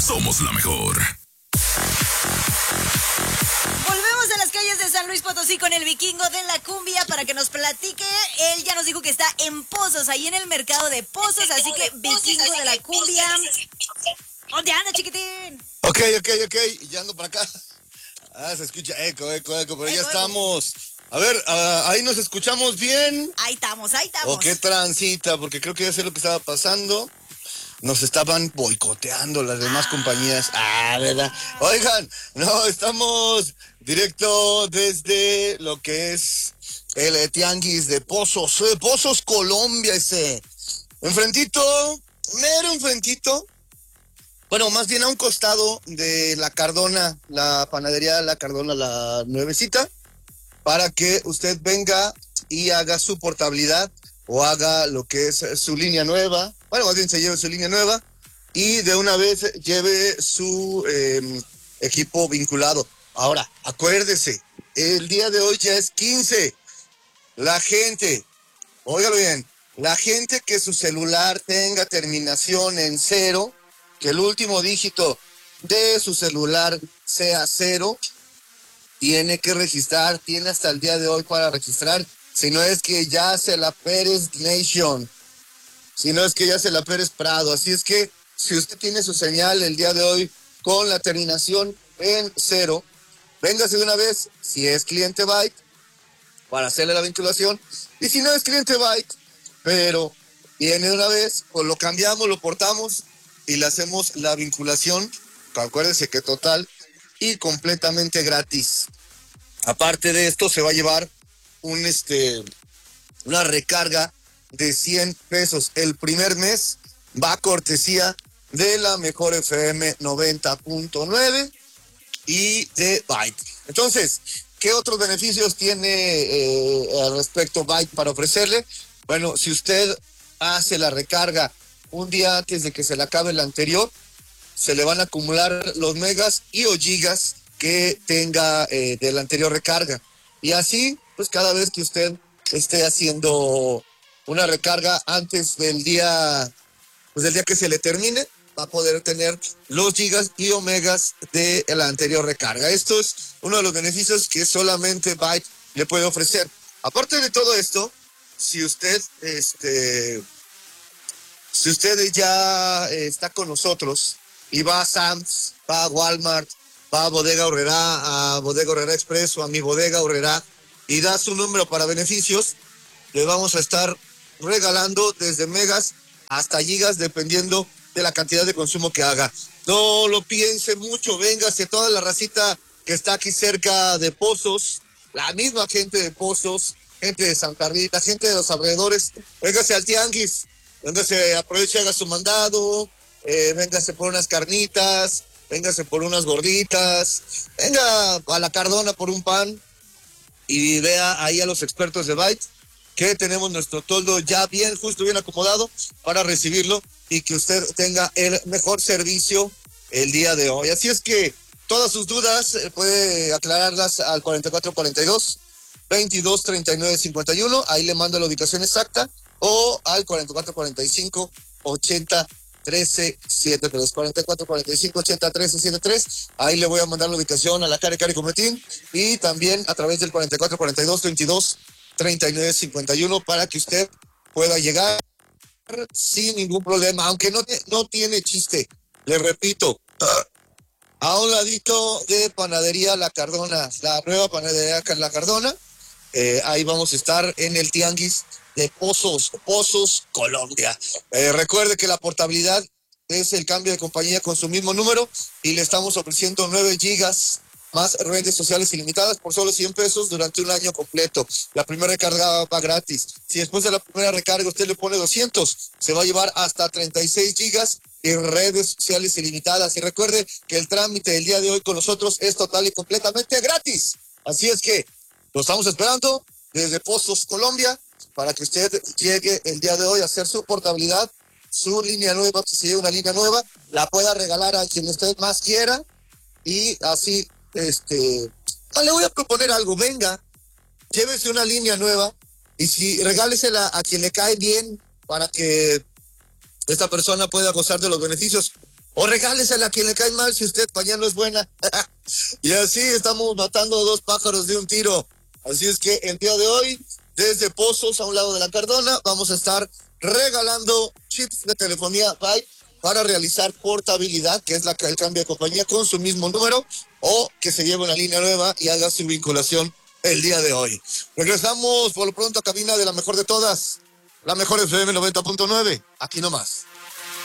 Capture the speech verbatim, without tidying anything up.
somos la mejor. Volvemos a las calles de San Luis Potosí con el vikingo de la cumbia para que nos platique. Él ya nos dijo que está en Pozos, ahí en el mercado de Pozos, así que vikingo de la cumbia. ¿Dónde anda, chiquitín? Ok, ok, ok, ya ando para acá. Ah, se escucha eco, eco, eco, pero eco, ya eco. Estamos. A ver, uh, ahí nos escuchamos bien. Ahí estamos, ahí estamos. ¿O qué transita? Porque creo que ya sé lo que estaba pasando. Nos estaban boicoteando las demás ah. compañías. Ah, ¿verdad? Oigan, no, estamos directo desde lo que es el Tianguis de Pozos. Eh, Pozos, Colombia, ese. Enfrentito, mero enfrentito. Bueno, más bien a un costado de La Cardona, la panadería La Cardona, la nuevecita, para que usted venga y haga su portabilidad o haga lo que es su línea nueva. Bueno, más bien se lleve su línea nueva y de una vez lleve su eh, equipo vinculado. Ahora, acuérdese, el día de hoy ya es quince. La gente, óigalo bien, la gente que su celular tenga terminación en cero, que el último dígito de su celular sea cero, tiene que registrar, tiene hasta el día de hoy para registrar, si no es que ya se la Pérez Nation, si no es que ya se la Pérez Prado. Así es que si usted tiene su señal el día de hoy con la terminación en cero, véngase de una vez, si es cliente Byte, para hacerle la vinculación, y si no es cliente Byte, pero viene de una vez, pues lo cambiamos, lo portamos y le hacemos la vinculación. Acuérdense que total y completamente gratis. Aparte de esto, se va a llevar un este una recarga de cien pesos. El primer mes va a cortesía de la mejor F M noventa punto nueve y de Byte. Entonces, ¿qué otros beneficios tiene eh, al respecto Byte para ofrecerle? Bueno, si usted hace la recarga un día antes de que se le acabe el anterior, se le van a acumular los megas y o gigas que tenga eh, de la anterior recarga. Y así, pues cada vez que usted esté haciendo una recarga antes del día, pues del día que se le termine, va a poder tener los gigas y o megas de la anterior recarga. Esto es uno de los beneficios que solamente Byte le puede ofrecer. Aparte de todo esto, si usted, este... Si usted ya eh, está con nosotros y va a Sam's, va a Walmart, va a Bodega Aurrerá, a Bodega Aurrerá Express o a mi Bodega Aurrerá y da su número para beneficios, le vamos a estar regalando desde megas hasta gigas dependiendo de la cantidad de consumo que haga. No lo piense mucho, véngase toda la racita que está aquí cerca de Pozos, la misma gente de Pozos, gente de Santa Rita, gente de los alrededores, véngase al Tianguis. Véngase, aproveche, haga su mandado, eh, véngase por unas carnitas, véngase por unas gorditas, venga a La Cardona por un pan y vea ahí a los expertos de Byte que tenemos nuestro toldo ya bien, justo bien acomodado para recibirlo y que usted tenga el mejor servicio el día de hoy. Así es que todas sus dudas eh, puede aclararlas al cuarenta y cuatro cuarenta y dos, veintidós treinta y nueve cincuenta y uno, ahí le mando la ubicación exacta, o al cuarenta y cuatro cuarenta y cinco ochenta trece setenta y tres, cuarenta y cuatro cuarenta y cinco ochenta trece setenta y tres, ahí le voy a mandar la ubicación a la Care Care Cometín y también a través del cuarenta y cuatro cuarenta y dos veintidós treinta y nueve cincuenta y uno para que usted pueda llegar sin ningún problema, aunque no, te, no tiene chiste, le repito, a un ladito de Panadería La Cardona, la nueva Panadería La Cardona, eh, ahí vamos a estar en el Tianguis de Pozos, Pozos, Colombia. Eh, recuerde que la portabilidad es el cambio de compañía con su mismo número y le estamos ofreciendo nueve gigas más redes sociales ilimitadas por solo cien pesos durante un año completo. La primera recarga va gratis. Si después de la primera recarga usted le pone doscientos, se va a llevar hasta treinta y seis gigas en redes sociales ilimitadas. Y recuerde que el trámite del día de hoy con nosotros es total y completamente gratis. Así es que lo estamos esperando desde Pozos, Colombia, para que usted llegue el día de hoy a hacer su portabilidad, su línea nueva, si se lleva una línea nueva, la pueda regalar a quien usted más quiera y así, este, no, le voy a proponer algo, venga, llévese una línea nueva y si regálesela a quien le cae bien para que esta persona pueda gozar de los beneficios. o regálesela a quien le cae mal si usted mañana no es buena. Y así estamos matando dos pájaros de un tiro. Así es que el día de hoy, desde Pozos a un lado de la Cardona, vamos a estar regalando chips de telefonía Byte para realizar portabilidad, que es la que el cambio de compañía con su mismo número, o que se lleve una línea nueva y haga su vinculación el día de hoy. Regresamos por lo pronto a cabina de la mejor de todas, la mejor F M noventa punto nueve, aquí nomás.